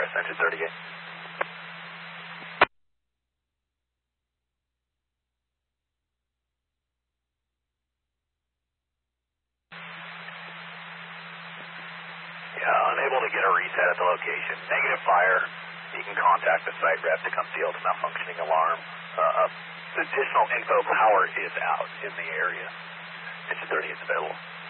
progress, engine 38. Unable to get a reset at the location. Negative fire. You can contact the site rep to come deal with the malfunctioning alarm. Additional info power is out in the area. Engine 30 is available.